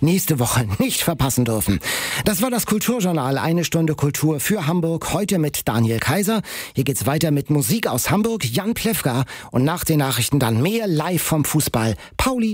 nächste Woche nicht verpassen dürfen. Das war das Kulturjournal, 1 Stunde Kultur für Hamburg, heute mit Daniel Kaiser. Hier geht's weiter mit Musik aus Hamburg, Jan Plewka und nach den Nachrichten dann mehr live vom Fußball. Pauli